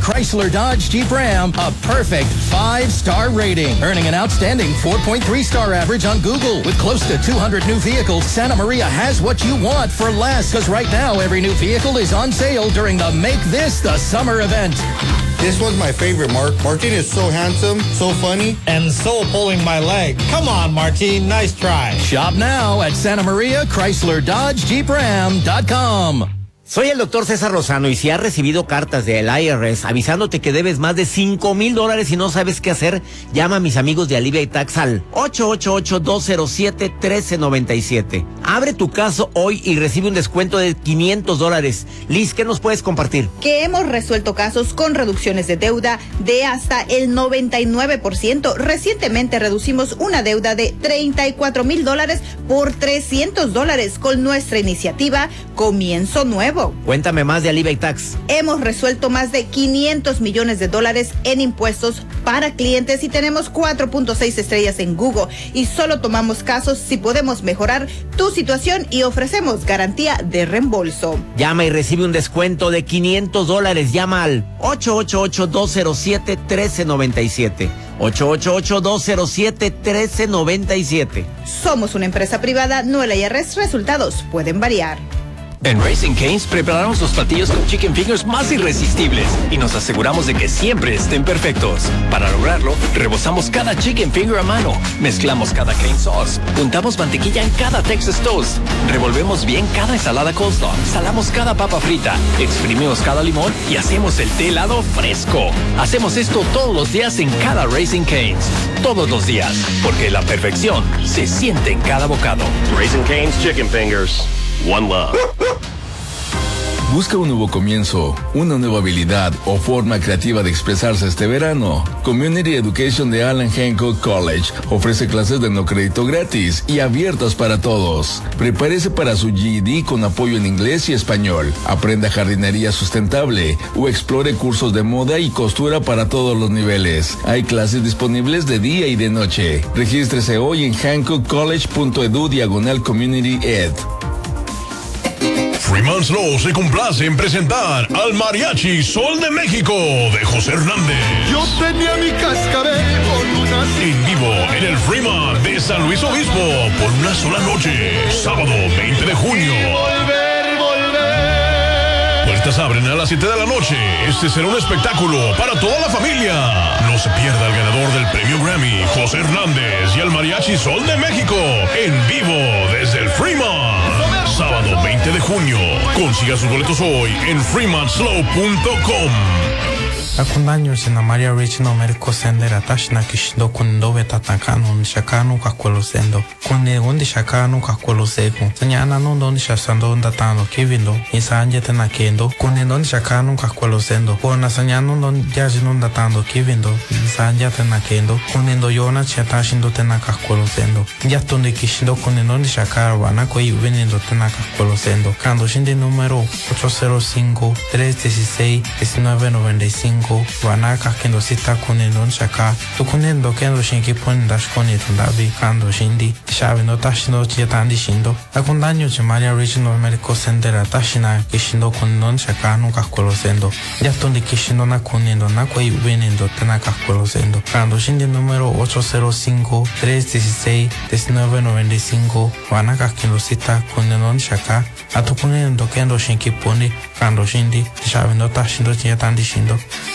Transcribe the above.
Chrysler Dodge Jeep Ram a perfect 5-star rating, earning an outstanding 4.3-star average on Google. With close to 200 new vehicles, Santa Maria has what you want for less, because right now every new vehicle is on sale during the Make This the Summer event. This one's my favorite, Mark. Martin is so handsome, so funny, and so pulling my leg. Come on, Martin. Nice try. Shop now at Santa Maria Chrysler Dodge Jeep Ram.com. Soy el doctor César Lozano, y si has recibido cartas del IRS avisándote que debes más de $5,000 y no sabes qué hacer, llama a mis amigos de Alivia y Tax al 888-207-1397. Abre tu caso hoy y recibe un descuento de $500. Liz, ¿qué nos puedes compartir? Que hemos resuelto casos con reducciones de deuda de hasta el 99%. Recientemente reducimos una deuda de $34,000 por $300 con nuestra iniciativa Comienzo Nuevo. Cuéntame más de Alivia y Tax. Hemos resuelto más de $500 millones en impuestos para clientes y tenemos 4.6 estrellas en Google, y solo tomamos casos si podemos mejorar tu situación y ofrecemos garantía de reembolso. Llama y recibe un descuento de $500. Llama al 888-207-1397. 888-207-1397. Somos una empresa privada, no el IRS. Resultados pueden variar. En Raising Cane's preparamos los platillos con chicken fingers más irresistibles y nos aseguramos de que siempre estén perfectos. Para lograrlo, rebozamos cada chicken finger a mano, mezclamos cada cane sauce, untamos mantequilla en cada Texas toast, revolvemos bien cada ensalada coleslaw, salamos cada papa frita, exprimimos cada limón y hacemos el té helado fresco. Hacemos esto todos los días en cada Raising Cane's. Todos los días, porque la perfección se siente en cada bocado. Raising Cane's Chicken Fingers. One love. Busca un nuevo comienzo, una nueva habilidad o forma creativa de expresarse este verano. Community Education de Allen Hancock College ofrece clases de no crédito gratis y abiertas para todos. Prepárese para su GED con apoyo en inglés y español. Aprenda jardinería sustentable o explore cursos de moda y costura para todos los niveles. Hay clases disponibles de día y de noche. Regístrese hoy en hancockcollege.edu/community ed. Freeman Slow se complace en presentar al Mariachi Sol de México de José Hernández. Yo tenía mi cascabel con una... En vivo en el Freeman de San Luis Obispo por una sola noche. Sábado 20 de junio. Volver. Puertas abren a las 7 de la noche. Este será un espectáculo para toda la familia. No se pierda el ganador del premio Grammy, José Hernández, y el Mariachi Sol de México en vivo desde el Freeman. Sábado 20 de junio. Consiga sus boletos hoy en freemanslow.com. Akundanyo sina Maria Rich no Americo Sender Atashna Kishdo Kundo Vetatakanon Shakanu Kakwelo Sendo Kune Undi Shakanu Kakwelo Seko Sanyana no Don Shasando Datano Kivindo Isanje Tenakendo Kune Don Shakanu Kakwelo Sendo Kona Sanyano Don Yajino Datando Kivindo Isanje Tenakendo Kune Do Yona Chatashindo Tenakakwelo Sendo Yatunde Kishindo Kune Don Shakara Wanako y Veniendo Tenakakwelo Sendo Kando Shinde número 805-316-1995 Wanaka kendo sita kunendo shaka to kunendo kendo shinki ponda shkoni tandabi kando shindi shabe no tashino chietandi shindo akundanyo chimaria regional medical center atashina kishindo kunendo shaka no kakwelo sendo yatondi kishindo na kunendo na koi venendo tena kakwelo sendo kando shindi número 805-316-1995 Wanaka kendo sita kunendo shaka atukunendo kendo shinki poni kando shindi shabe no tashino chietandi shindo